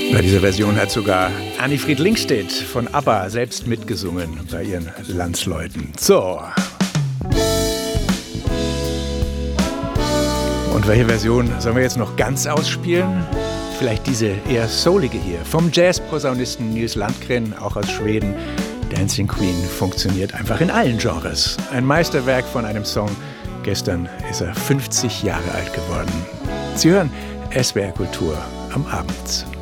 Bei dieser Version hat sogar Anni-Frid Lyngstedt von ABBA selbst mitgesungen bei ihren Landsleuten. So. Und welche Version sollen wir jetzt noch ganz ausspielen? Vielleicht diese eher soulige hier. Vom Jazz-Posaunisten Nils Landgren, auch aus Schweden. Dancing Queen funktioniert einfach in allen Genres. Ein Meisterwerk von einem Song. Gestern ist er 50 Jahre alt geworden. Sie hören SWR Kultur am Abend.